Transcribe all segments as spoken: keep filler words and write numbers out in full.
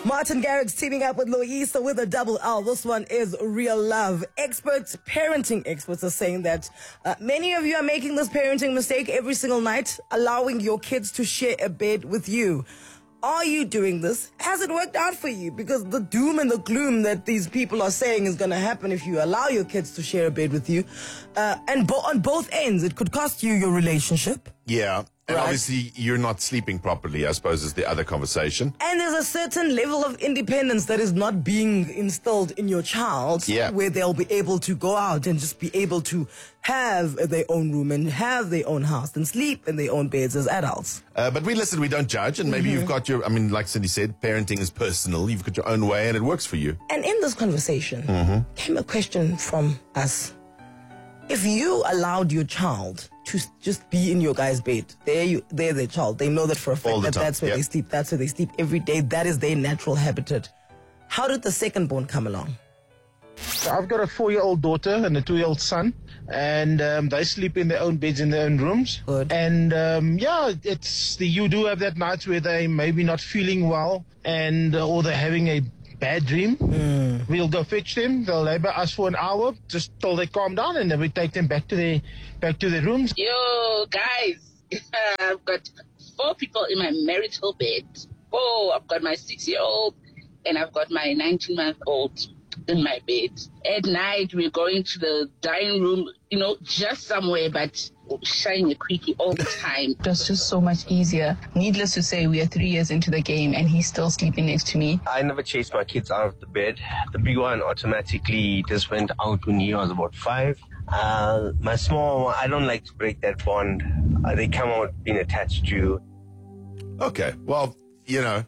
Martin Garrix teaming up with Loyiso with a double L. This one is real love. Experts, parenting experts are saying that uh, many of you are making this parenting mistake every single night, allowing your kids to share a bed with you. Are you doing this? Has it worked out for you? Because the doom and the gloom that these people are saying is going to happen if you allow your kids to share a bed with you. Uh, and bo- on both ends, it could cost you your relationship. Yeah. And Right. obviously, you're not sleeping properly, I suppose, is the other conversation. And there's a certain level of independence that is not being instilled in your child, Yeah. where they'll be able to go out and just be able to have their own room and have their own house and sleep in their own beds as adults. Uh, but we listen, we don't judge, and maybe Mm-hmm. you've got your, I mean, like Cindy said, parenting is personal. You've got your own way, and it works for you. And in this conversation Mm-hmm. came a question from us. If you allowed your child to s- just be in your guy's bed, they're, you, they're their child. They know that for a fact All the that time, that's where yep. they sleep. That's where they sleep every day. That is their natural habitat. How did the second born come along? I've got a four-year-old daughter and a two-year-old son, and um, they sleep in their own beds in their own rooms. Good. And um, yeah, it's the, you do have that nights where they maybe not feeling well, and uh, or they're having a bad dream. Mm. We'll go fetch them. They'll lay by us for an hour just till they calm down, and then we take them back to their back to their rooms. Yo, guys, I've got four people in my marital bed. Oh, I've got my six-year-old and I've got my nineteen-month-old in my bed. At night, we're going to the dining room, you know, just somewhere, but shining a quickie all the time. It was just so much easier. Needless to say, we are three years into the game and he's still sleeping next to me. I never chased my kids out of the bed. The big one automatically just went out when he was about five. Uh, my small one, I don't like to break that bond. Uh, they come out being attached to you. Okay, well, you know,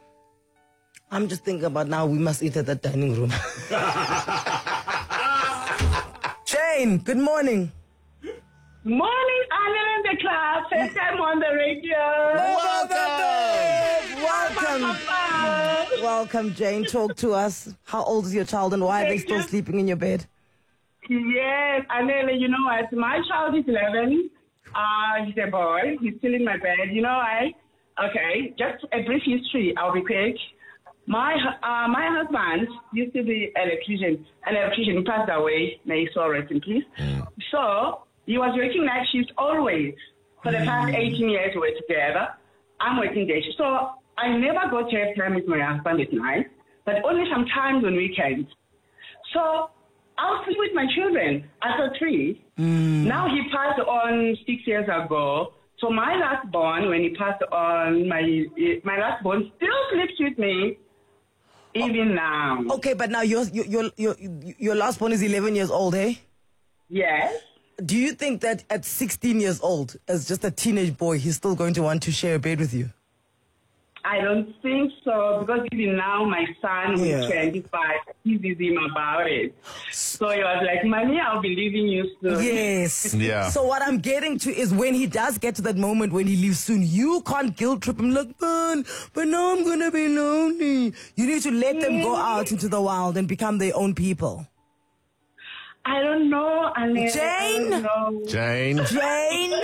I'm just thinking about now we must eat at the dining room. Jane, good morning. Morning, Anna in the class. First time on the radio. Welcome. Welcome, Jane. Talk to us. How old is your child and why are they still sleeping in your bed? Yes, Anna, you know what? My child is eleven. Uh, he's a boy. He's still in my bed. You know, I, okay, just a brief history. I'll be quick. My uh, my husband used to be an electrician. An electrician. He passed away. May his soul rest in peace. So he was working night shifts always. For the past eighteen years, we were together. I'm working day shift. So I never got to have time with my husband at night, but only sometimes on weekends. So I'll sleep with my children. I got three. Mm. Now he passed on six years ago. So my last born, when he passed on, my my last born still sleeps with me. Even now. Okay, but now your your your your, your last one is eleven years old, eh? Yes. Do you think that at sixteen years old, as just a teenage boy, he's still going to want to share a bed with you? I don't think so, because even now my son who Yeah. is twenty-five, he's with him about it. So he was like, Mommy, I'll be leaving you soon. Yes. Yeah. So what I'm getting to is when he does get to that moment when he leaves soon, you can't guilt trip him like, man, but now I'm going to be lonely. You need to let them go out into the wild and become their own people. I don't know. Anne. Jane? I don't know. Jane. Jane?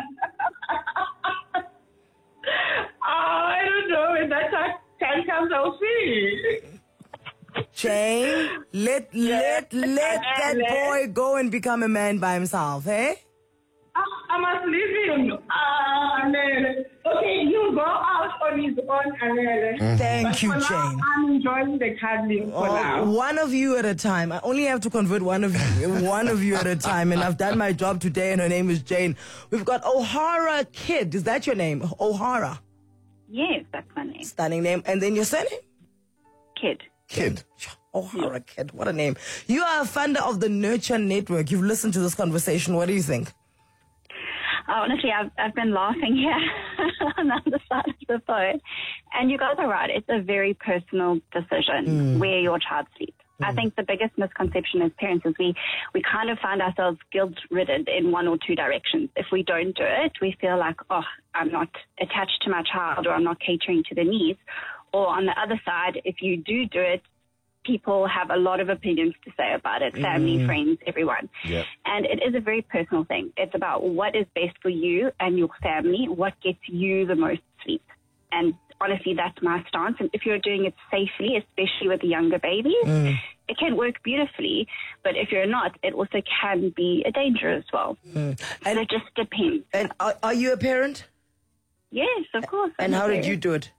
Oh, I don't know. When that time time comes, I'll see. Jane, let, let, let that boy go and become a man by himself, eh? I, I must leave him. Ah, Anne. Okay, you go out on his own, Anne. Thank But you, for now, Jane. I'm enjoying the cuddling for Oh, now. one of you at a time. I only have to convert one of you, one of you at a time, and I've done my job today, and her name is Jane. We've got O'Hara Kid. Is that your name? O'Hara. Yes, that's my name. Stunning name. And then your surname? Kid. Kid. O'Hara Kid. What a name. You are a funder of the Nurture Network. You've listened to this conversation. What do you think? Oh, honestly, I've, I've been laughing here on the other side of the phone. And you guys are right. It's a very personal decision Mm. where your child sleeps. I think the biggest misconception as parents is we, we kind of find ourselves guilt-ridden in one or two directions. If we don't do it, we feel like, oh, I'm not attached to my child or I'm not catering to their needs. Or on the other side, if you do do it, people have a lot of opinions to say about it, family, Mm. friends, everyone. Yep. And it is a very personal thing. It's about what is best for you and your family, what gets you the most sleep. And honestly, that's my stance. And if you're doing it safely, especially with the younger babies, Mm. it can work beautifully. But if you're not, it also can be a danger as well. Mm. And it just depends. And are, are you a parent? Yes, of course. And I'm how a did you parent. do it?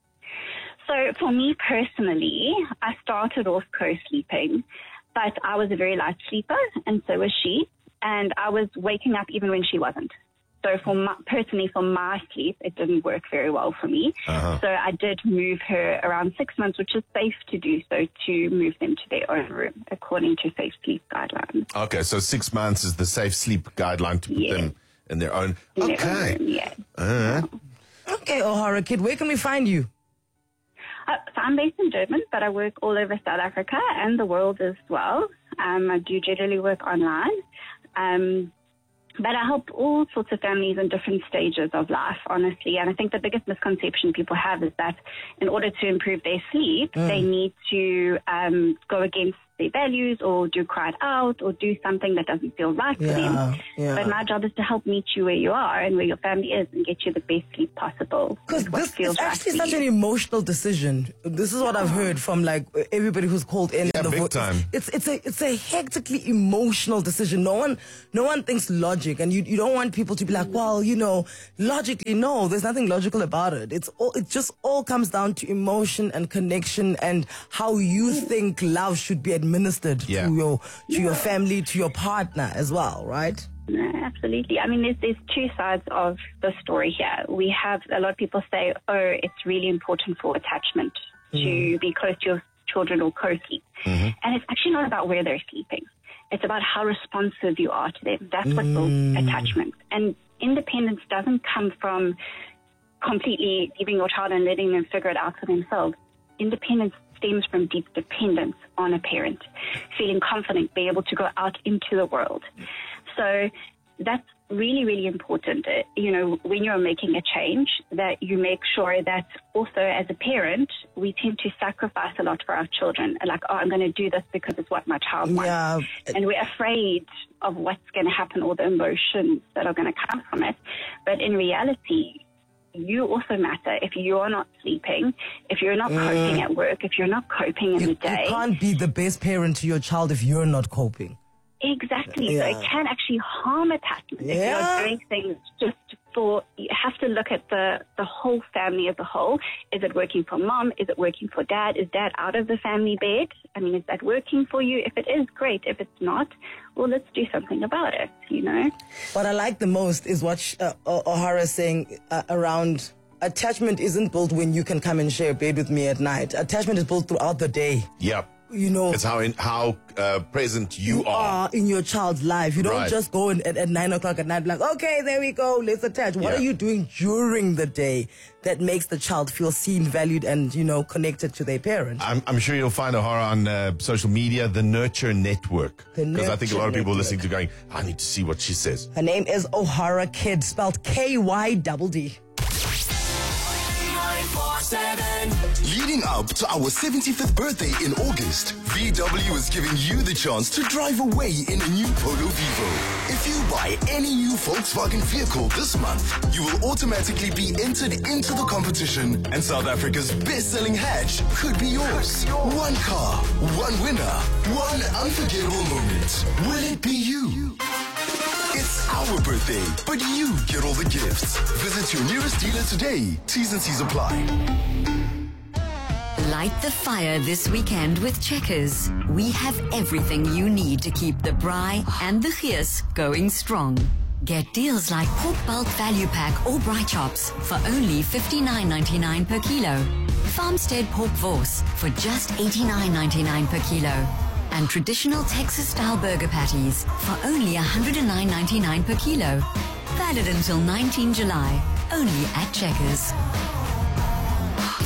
So for me personally, I started off co-sleeping, but I was a very light sleeper, and so was she. And I was waking up even when she wasn't. So for my, personally, for my sleep, it didn't work very well for me. Uh-huh. So I did move her around six months, which is safe to do so, to move them to their own room, according to safe sleep guidelines. Okay, so six months is the safe sleep guideline to put Yeah. them in their own. In their own Okay. room, yeah. Uh, Okay, O'Hara Kid, where can we find you? Uh, so I'm based in Durban, but I work all over South Africa and the world as well. Um, I do generally work online. Um, but I help all sorts of families in different stages of life, honestly. And I think the biggest misconception people have is that in order to improve their sleep, Mm. they need to um, go against their values or do cry it out or do something that doesn't feel right for Yeah, them. yeah. But my job is to help meet you where you are and where your family is and get you the best sleep possible. Because with what this feels is actually right for such an you. emotional decision. This is what I've heard from like everybody who's called in. Yeah, the big vo- time. It's it's a it's a hectically emotional decision. No one no one thinks logic, and you you don't want people to be like, well, you know, logically, no, there's nothing logical about it. It's all it just all comes down to emotion and connection and how you think love should be administered Yeah. to your to your family, to your partner as well, right? No, absolutely. I mean, there's there's two sides of the story here. We have a lot of people say, oh, it's really important for attachment to be close to your children or co-sleep. And it's actually not about where they're sleeping. It's about how responsive you are to them. That's what builds attachment. And independence doesn't come from completely leaving your child and letting them figure it out for themselves. Independence stems from deep dependence on a parent, feeling confident, be able to go out into the world. So that's really, really important, uh, you know, when you're making a change, that you make sure that also as a parent, we tend to sacrifice a lot for our children. Like, oh, I'm going to do this because it's what my child wants. Yeah. And we're afraid of what's going to happen, all the emotions that are going to come from it. But in reality, you also matter. If you are not sleeping, if you're not coping at work, if you're not coping in You, the you day. can't be the best parent to your child if you're not coping. Exactly. Yeah. So it can actually harm attachment if Yeah. you're doing things just for, you have to look at the, the whole family as a whole. Is it working for mom? Is it working for dad? Is dad out of the family bed? I mean, is that working for you? If it is, great. If it's not, well, let's do something about it, you know? What I like the most is what sh- uh, O- O'Hara is saying uh, around attachment isn't built when you can come and share a bed with me at night. Attachment is built throughout the day. Yep. You know, It's how in, how uh, present you, you are. are in your child's life. You don't Right. just go in at, at nine o'clock at night like, okay, there we go, let's attach. What Yeah. are you doing during the day that makes the child feel seen, valued, and, you know, connected to their parent? I'm, I'm sure you'll find O'Hara on uh, social media, the Nurture Network. The Because I think a Nurture lot of people Network. listening to going, I need to see what she says. Her name is O'Hara Kid, spelled K Y D D. Leading up to our seventy-fifth birthday in August, V W is giving you the chance to drive away in a new Polo Vivo. If you buy any new Volkswagen vehicle this month, you will automatically be entered into the competition, and South Africa's best-selling hatch could be yours. One car, one winner, one unforgettable moment. Will it be you? It's our birthday, but you get all the gifts. Visit your nearest dealer today. T's and C's apply. Light the fire this weekend with Checkers. We have everything you need to keep the braai and the gees going strong. Get deals like pork bulk value pack or braai chops for only fifty-nine ninety-nine per kilo. Farmstead pork vors for just eighty-nine ninety-nine per kilo. And traditional Texas-style burger patties for only one hundred nine ninety-nine per kilo. Valid until nineteenth of July, only at Checkers.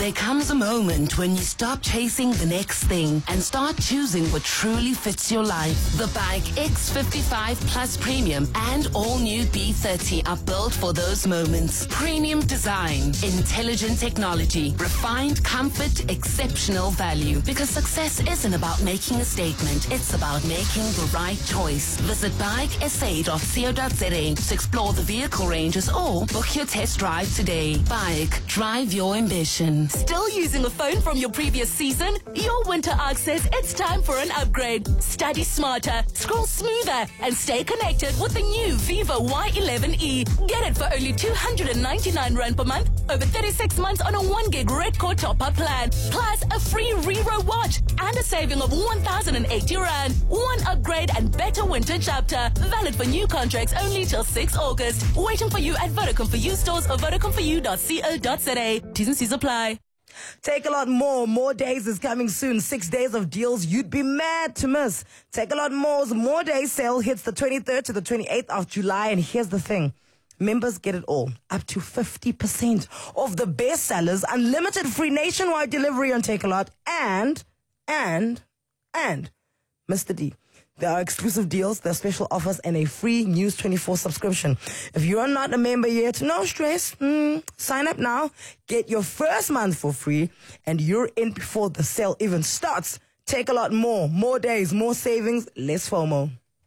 There comes a moment when you stop chasing the next thing and start choosing what truly fits your life. The Bike X fifty-five Plus Premium and all-new B thirty are built for those moments. Premium design, intelligent technology, refined comfort, exceptional value. Because success isn't about making a statement, it's about making the right choice. Visit bike s a dot co dot z a to explore the vehicle ranges or book your test drive today. Bike, drive your ambition. Still using a phone from your previous season? Your Winter Arc says it's time for an upgrade. Study smarter, scroll smoother, and stay connected with the new Vivo Y eleven E. Get it for only two hundred ninety-nine rand per month, over thirty-six months on a one gig red core top-up plan. Plus a free Rero watch and a saving of one thousand eighty rand. One upgrade and better winter chapter. Valid for new contracts only till sixth August. Waiting for you at Vodacom for You stores or vodacom for you dot co dot z a. T's and C's apply. Take a lot more. More Days is coming soon. Six days of deals you'd be mad to miss. Take a lot more's More Days sale hits the twenty-third to the twenty-eighth of July. And here's the thing. Members get it all. Up to fifty percent of the best sellers. Unlimited free nationwide delivery on Take a Lot. And, and, and, Mister D. There are exclusive deals, there are special offers, and a free News twenty-four subscription. If you are not a member yet, no stress. Mm, sign up now. Get your first month for free, and you're in before the sale even starts. Take a lot more. More days, more savings, less FOMO.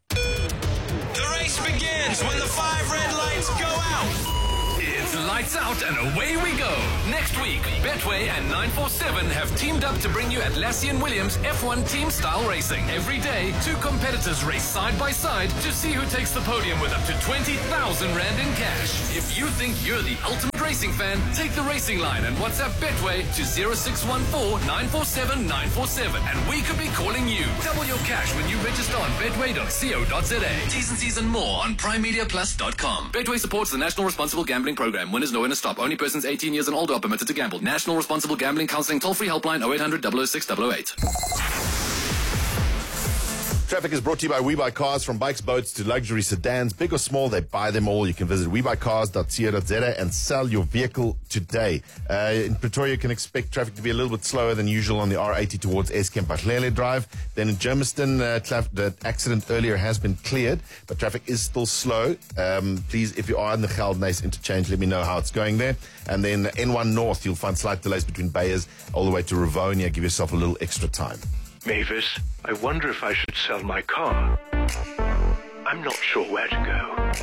The race begins when the five red lights go out. It's lights out and away we go. Next week, Betway and nine four seven have teamed up to bring you Atlassian Williams F one team style racing. Every day, two competitors race side by side to see who takes the podium with up to twenty thousand rand in cash. If you think you're the ultimate racing fan, take the racing line and WhatsApp Betway to zero six one four nine four seven nine four seven and we could be calling you. Double your cash when you register on betway dot co dot z a. T's and C's and more on prime media plus dot com. Betway supports the National Responsible Gambling Program. Winners know when to stop. Only persons eighteen years and older are permitted to gamble. National Responsible Gambling Counseling toll-free helpline oh eight hundred, double oh six, double oh eight. Traffic is brought to you by We Buy Cars. From bikes, boats to luxury sedans, big or small, they buy them all. You can visit we buy cars dot co dot z a and sell your vehicle today. Uh, in Pretoria, you can expect traffic to be a little bit slower than usual on the R eighty towards Eskom Patlele Drive. Then in Germiston, uh, traf- the accident earlier has been cleared, but traffic is still slow. Um, please, if you are in the Geldenhuys interchange, let me know how it's going there. And then N one North, you'll find slight delays between Bayers all the way to Rivonia. Give yourself a little extra time. Mavis, I wonder if I should sell my car. I'm not sure where to go.